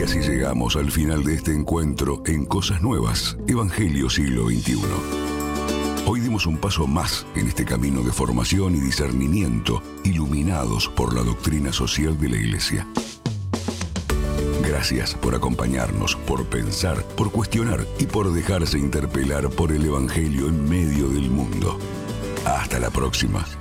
Casi llegamos al final de este encuentro en Cosas Nuevas, Evangelio Siglo XXI. Hoy dimos un paso más en este camino de formación y discernimiento, iluminados por la doctrina social de la Iglesia. Gracias por acompañarnos, por pensar, por cuestionar y por dejarse interpelar por el Evangelio en medio del mundo. Hasta la próxima.